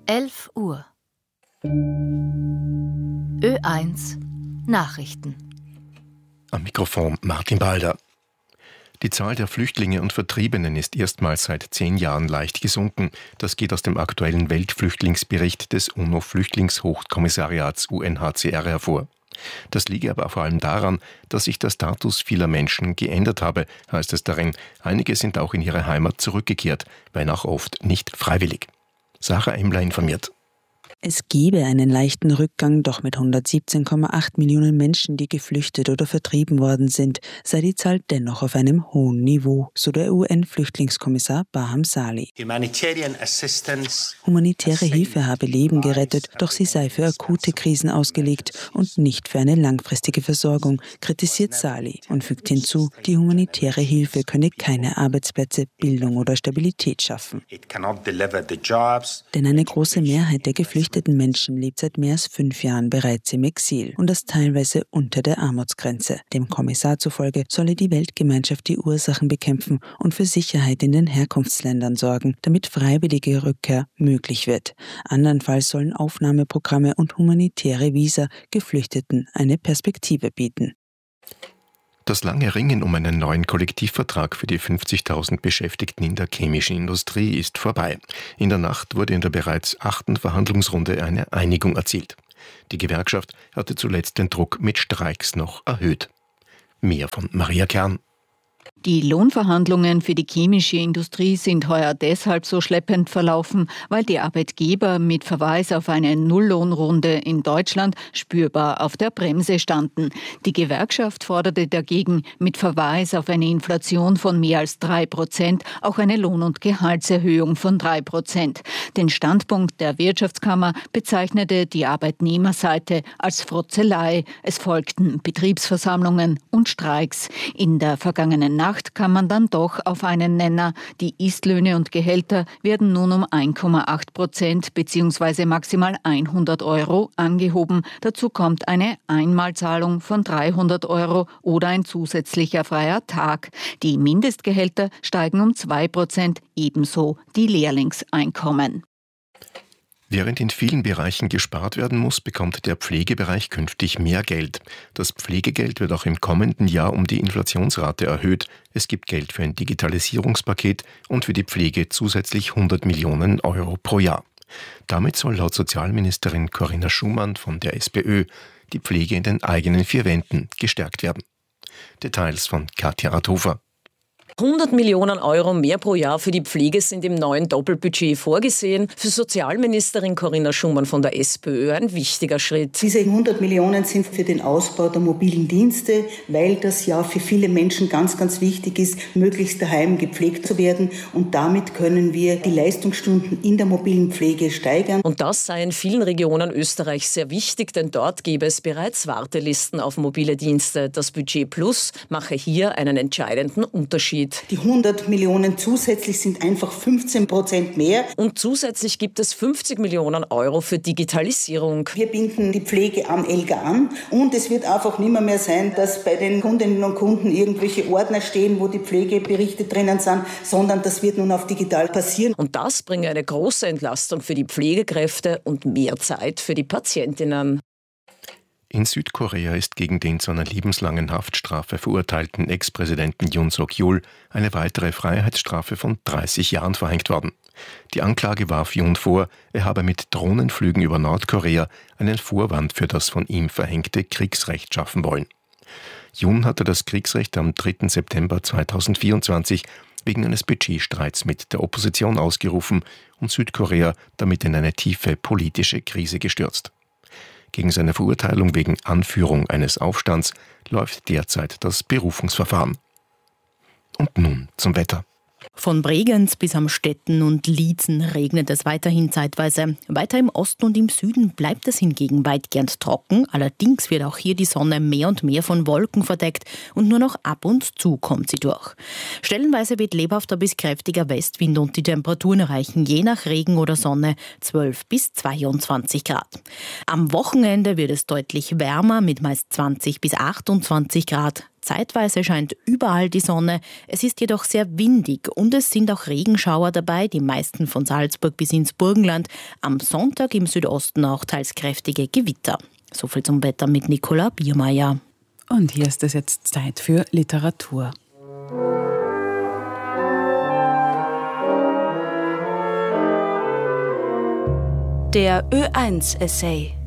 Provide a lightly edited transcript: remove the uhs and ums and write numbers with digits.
11 Uhr. Ö1 Nachrichten. Am Mikrofon Martin Balder. Die Zahl der Flüchtlinge und Vertriebenen ist erstmals seit 10 Jahren leicht gesunken. Das geht aus dem aktuellen Weltflüchtlingsbericht des UNO-Flüchtlingshochkommissariats UNHCR hervor. Das liege aber vor allem daran, dass sich der Status vieler Menschen geändert habe, heißt es darin. Einige sind auch in ihre Heimat zurückgekehrt, wenn auch oft nicht freiwillig. Sarah Emmler informiert. Es gebe einen leichten Rückgang, doch mit 117,8 Millionen Menschen, die geflüchtet oder vertrieben worden sind, sei die Zahl dennoch auf einem hohen Niveau, so der UN-Flüchtlingskommissar Baham Salih. Humanitäre Hilfe habe Leben gerettet, doch sie sei für akute Krisen ausgelegt und nicht für eine langfristige Versorgung, kritisiert Salih und fügt hinzu, die humanitäre Hilfe könne keine Arbeitsplätze, Bildung oder Stabilität schaffen. Denn eine große Mehrheit der geflüchteten Menschen lebt seit mehr als 5 Jahren bereits im Exil und das teilweise unter der Armutsgrenze. Dem Kommissar zufolge solle die Weltgemeinschaft die Ursachen bekämpfen und für Sicherheit in den Herkunftsländern sorgen, damit freiwillige Rückkehr möglich wird. Andernfalls sollen Aufnahmeprogramme und humanitäre Visa Geflüchteten eine Perspektive bieten. Das lange Ringen um einen neuen Kollektivvertrag für die 50.000 Beschäftigten in der chemischen Industrie ist vorbei. In der Nacht wurde in der bereits 8. Verhandlungsrunde eine Einigung erzielt. Die Gewerkschaft hatte zuletzt den Druck mit Streiks noch erhöht. Mehr von Maria Kern. Die Lohnverhandlungen für die chemische Industrie sind heuer deshalb so schleppend verlaufen, weil die Arbeitgeber mit Verweis auf eine Nulllohnrunde in Deutschland spürbar auf der Bremse standen. Die Gewerkschaft forderte dagegen mit Verweis auf eine Inflation von mehr als 3% auch eine Lohn- und Gehaltserhöhung von 3%. Den Standpunkt der Wirtschaftskammer bezeichnete die Arbeitnehmerseite als Frotzelei. Es folgten Betriebsversammlungen und Streiks. In der vergangenen Nacht kam man dann doch auf einen Nenner. Die Istlöhne und Gehälter werden nun um 1,8% bzw. maximal 100 € angehoben. Dazu kommt eine Einmalzahlung von 300 € oder ein zusätzlicher freier Tag. Die Mindestgehälter steigen um 2%, ebenso die Lehrlingseinkommen. Während in vielen Bereichen gespart werden muss, bekommt der Pflegebereich künftig mehr Geld. Das Pflegegeld wird auch im kommenden Jahr um die Inflationsrate erhöht. Es gibt Geld für ein Digitalisierungspaket und für die Pflege zusätzlich 100 Millionen € pro Jahr. Damit soll laut Sozialministerin Corinna Schumann von der SPÖ die Pflege in den eigenen 4 Wänden gestärkt werden. Details von Katja Rathofer. 100 Millionen € mehr pro Jahr für die Pflege sind im neuen Doppelbudget vorgesehen. Für Sozialministerin Corinna Schumann von der SPÖ ein wichtiger Schritt. Diese 100 Millionen sind für den Ausbau der mobilen Dienste, weil das ja für viele Menschen ganz, ganz wichtig ist, möglichst daheim gepflegt zu werden. Und damit können wir die Leistungsstunden in der mobilen Pflege steigern. Und das sei in vielen Regionen Österreichs sehr wichtig, denn dort gäbe es bereits Wartelisten auf mobile Dienste. Das Budget Plus mache hier einen entscheidenden Unterschied. Die 100 Millionen zusätzlich sind einfach 15% mehr. Und zusätzlich gibt es 50 Millionen € für Digitalisierung. Wir binden die Pflege am ELGA an und es wird einfach nicht mehr sein, dass bei den Kundinnen und Kunden irgendwelche Ordner stehen, wo die Pflegeberichte drinnen sind, sondern das wird nun auf digital passieren. Und das bringe eine große Entlastung für die Pflegekräfte und mehr Zeit für die Patientinnen. In Südkorea ist gegen den zu einer lebenslangen Haftstrafe verurteilten Ex-Präsidenten Yoon Suk-yeol eine weitere Freiheitsstrafe von 30 Jahren verhängt worden. Die Anklage warf Yoon vor, er habe mit Drohnenflügen über Nordkorea einen Vorwand für das von ihm verhängte Kriegsrecht schaffen wollen. Yoon hatte das Kriegsrecht am 3. September 2024 wegen eines Budgetstreits mit der Opposition ausgerufen und Südkorea damit in eine tiefe politische Krise gestürzt. Gegen seine Verurteilung wegen Anführung eines Aufstands läuft derzeit das Berufungsverfahren. Und nun zum Wetter. Von Bregenz bis Amstetten und Liezen regnet es weiterhin zeitweise. Weiter im Osten und im Süden bleibt es hingegen weitgehend trocken. Allerdings wird auch hier die Sonne mehr und mehr von Wolken verdeckt und nur noch ab und zu kommt sie durch. Stellenweise weht lebhafter bis kräftiger Westwind und die Temperaturen erreichen je nach Regen oder Sonne 12 bis 22 Grad. Am Wochenende wird es deutlich wärmer mit meist 20 bis 28 Grad. Zeitweise scheint überall die Sonne, es ist jedoch sehr windig und es sind auch Regenschauer dabei, die meisten von Salzburg bis ins Burgenland. Am Sonntag im Südosten auch teils kräftige Gewitter. Soviel zum Wetter mit Nicola Biermeier. Und hier ist es jetzt Zeit für Literatur. Der Ö1-Essay.